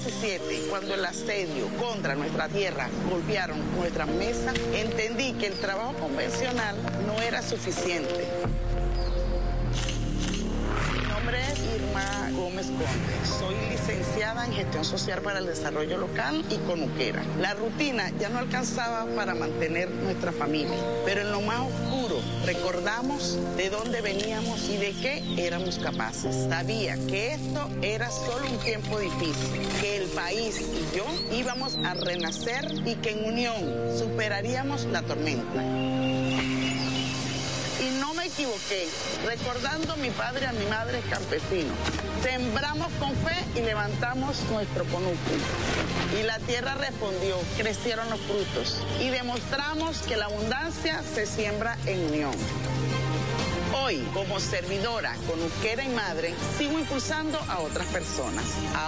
2017, cuando el asedio contra nuestra tierra golpearon nuestras mesas, entendí que el trabajo convencional no era suficiente. Mi nombre es Irma Gómez Conde. Soy licenciada en Gestión Social para el Desarrollo Local y conuquera. La rutina ya no alcanzaba para mantener nuestra familia, pero en lo más oscuro recordamos de dónde veníamos y de qué éramos capaces. Sabía que esto era solo un tiempo difícil, que el país y yo íbamos a renacer y que en unión superaríamos la tormenta. Y no me equivoqué, recordando a mi padre y a mi madre campesinos. Sembramos con fe y levantamos nuestro conuco. Y la tierra respondió, crecieron los frutos. Y demostramos que la abundancia se siembra en unión. Hoy, como servidora, conuquera y madre, sigo impulsando a otras personas.